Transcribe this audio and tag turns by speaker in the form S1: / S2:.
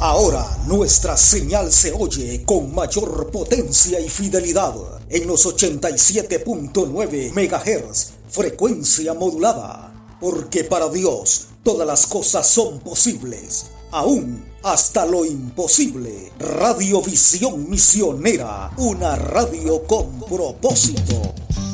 S1: Ahora nuestra señal se oye con mayor potencia y fidelidad en los 87.9 MHz, frecuencia modulada. Porque para Dios todas las cosas son posibles, aún hasta lo imposible. Radiovisión Misionera, una radio con propósito.